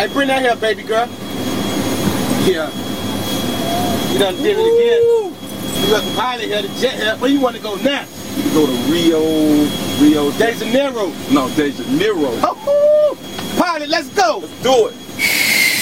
Hey, bring that here, baby girl. Yeah. You done did it again. You got the pilot here, the jet here. Where you want to go now? You can go to Rio De Janeiro. No, De Janeiro. Oh, pilot, let's go. Let's do it.